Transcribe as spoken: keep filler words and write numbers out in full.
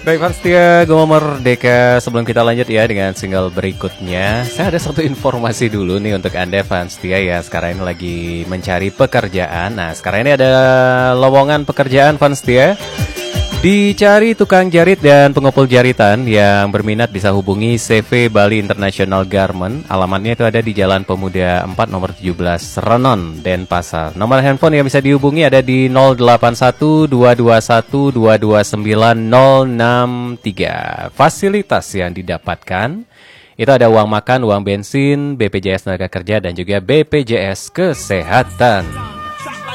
Baik Fans setia Gema Merdeka, sebelum kita lanjut ya dengan single berikutnya, saya ada satu informasi dulu nih untuk Anda Fans setia ya. Sekarang ini lagi mencari pekerjaan. Nah sekarang ini ada lowongan pekerjaan Fans setia. Dicari tukang jarit dan pengepul jaritan yang berminat bisa hubungi C V Bali International Garment. Alamatnya itu ada di Jalan Pemuda empat nomor tujuh belas Renon, Denpasar. Nomor handphone yang bisa dihubungi ada di nol delapan satu dua dua satu dua dua sembilan nol enam tiga. Fasilitas yang didapatkan itu ada uang makan, uang bensin, B P J S Tenaga Kerja dan juga B P J S Kesehatan.